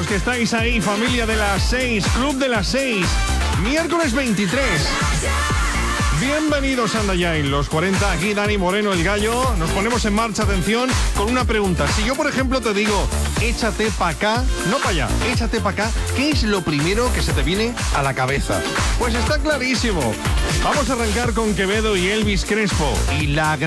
que estáis ahí, familia de las 6, Club de las 6, miércoles 23. Bienvenidos a Andayain, los 40, aquí Dani Moreno, el gallo. Nos ponemos en marcha, atención, con una pregunta. Si yo, por ejemplo, te digo, échate pa' acá, no pa' allá, échate pa' acá, ¿qué es lo primero que se te viene a la cabeza? Pues está clarísimo. Vamos a arrancar con Quevedo y Elvis Crespo y la gran